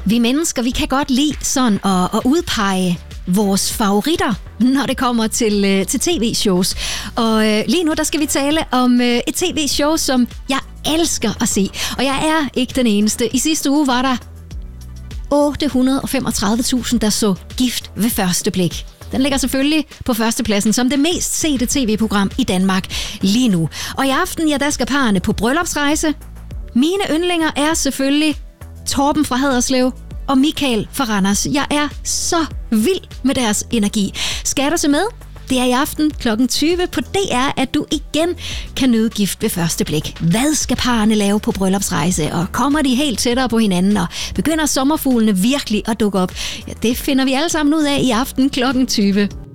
Vi mennesker, vi kan godt lide sådan at udpege vores favoritter, når det kommer til tv-shows. Og lige nu, der skal vi tale om et tv-show, som jeg elsker at se. Og jeg er ikke den eneste. I sidste uge var der 835.000, der så Gift ved første blik. Den ligger selvfølgelig på førstepladsen som det mest sete tv-program i Danmark lige nu. Og i aften, ja, der skal parrene på bryllupsrejse. Mine yndlinger er selvfølgelig Torben fra Haderslev og Michael fra Randers. Jeg er så vild med deres energi. Skal du se med? Det er i aften kl. 20 på DR, at du igen kan nyde Gift ved første blik. Hvad skal parrene lave på bryllupsrejse? Og kommer de helt tættere på hinanden? Og begynder sommerfuglene virkelig at dukke op? Ja, det finder vi alle sammen ud af i aften kl. 20.